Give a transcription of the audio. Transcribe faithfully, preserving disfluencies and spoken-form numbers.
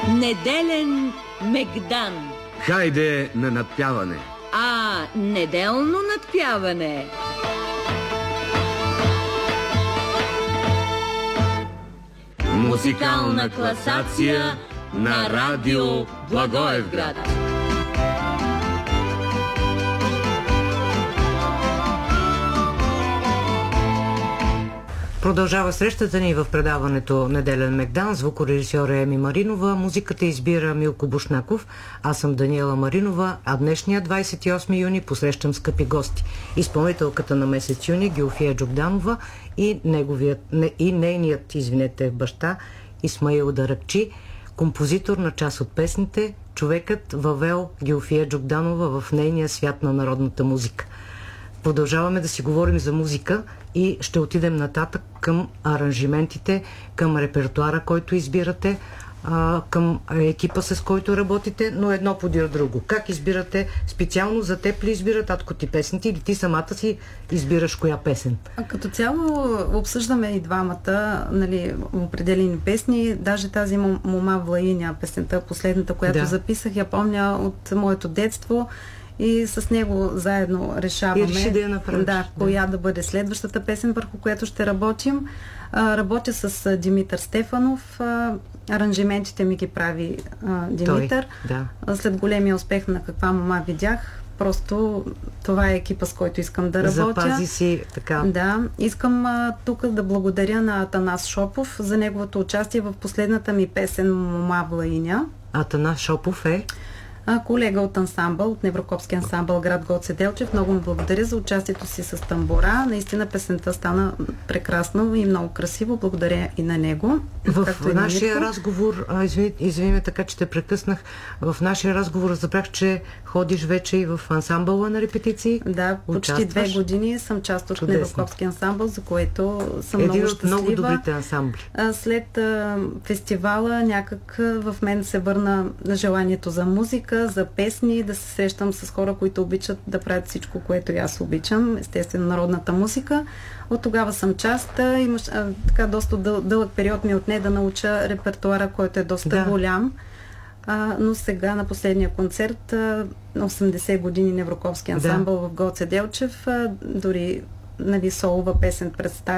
Неделен мегдан. Хайде на надпяване. А, неделно надпяване. Музикална класация на радио Благоевград. Продължава срещата ни в предаването Неделен мегдан. Звукорежисьор е Еми Маринова. Музиката избира Милко Бушнаков. Аз съм Даниела Маринова, а днешния двадесет и осми юни посрещам скъпи гости. Изпълнителката на месец юни Гюлфия Джогданова и, неговият, не, и нейният, извинете, баща Исмаил Даракчи, композитор на част от песните, човекът въвел Гюлфия Джогданова в нейния свят на народната музика. Продължаваме да си говорим за музика и ще отидем нататък към аранжиментите, към репертуара, който избирате, към екипа, с който работите, но едно подир друго. Как избирате? Специално за теб ли избира татко ти песните или ти самата си избираш коя песен? А като цяло обсъждаме и двамата, нали, определени песни. Даже тази Мома Влаиня, песента, последната, която да. записах, я помня от моето детство. И с него заедно решаваме и реши да я направиш, да, коя да. да бъде следващата песен, върху която ще работим. А, работя с Димитър Стефанов. А, аранжиментите ми ги прави а, Димитър. Той, да. След големия успех на Каква мома видях, просто това е екипа, с който искам да работя. Запази си така. Да. Искам а, тук да благодаря на Атанас Шопов за неговото участие в последната ми песен Мома Влаиня. Атанас Шопов е? Колега от ансамбъл, от Неврокопски ансамбъл град Гоце Делчев. Много му благодаря за участието си с тамбура. Наистина песента стана прекрасно и много красиво. Благодаря и на него. В нашия разговор, извини, извини ме така, че те прекъснах, в нашия разговор разбрах, че ходиш вече и в ансамбъла на репетиции. Да, почти участваш. две години съм част от Чудесно. Неврокопски ансамбъл, за което съм Един много от щастлива. много добрите ансамбли. След а, фестивала някак в мен се върна желанието за музика, за песни, да се срещам с хора, които обичат да правят всичко, което и аз обичам, естествено народната музика. От тогава съм част. Имаш а, така доста дъл, дълъг период ми отне да науча репертуара, който е доста да. голям. А, но сега на последния концерт а, на осемдесет години Неврокопски ансамбъл да. в Гоце Делчев, а, дори нали, солова песен представя.